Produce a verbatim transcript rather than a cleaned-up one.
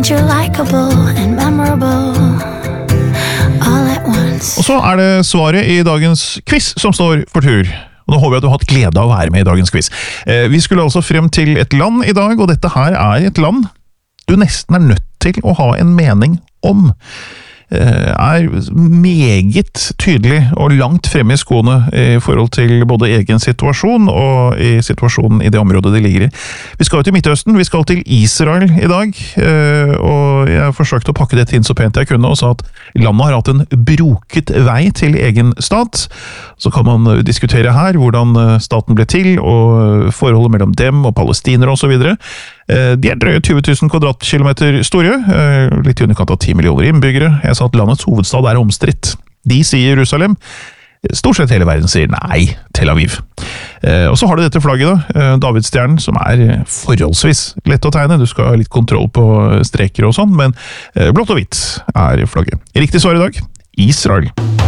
find you likable and memorable all at once. Og så er det svaret i dagens quiz som står for tur. Og nå håper jeg at du har hatt glede av å være med i dagens quiz. Eh, vi skulle altså frem til et land i dag, og dette her er et land du nesten er nødt til å ha en mening om. Er meget tydelig og langt fremme i skoene i forhold til både egen situasjon og i situasjonen i det området de ligger i. Vi skal jo til Midtøsten, vi skal til Israel i dag, og jeg forsøkte å pakke dette inn så pent jeg kunne og sa at landet har hatt en broket vei til egen stat. Så kan man diskutere her hvordan staten ble til og forholdet mellom dem og palestinere og så videre. De er drøye tjue tusen kvadratkilometer store, litt i underkant av ti millioner innbyggere. Jeg sa at landets hovedstad er omstridt. De sier Jerusalem. Stort sett hele verden sier nei, Tel Aviv. Og så har du dette flagget da, Davidstjernen, som er forholdsvis lett å tegne. Du skal ha litt kontroll på streker og sånn, men blått og hvitt er flagget. Riktig svar i dag, Israel.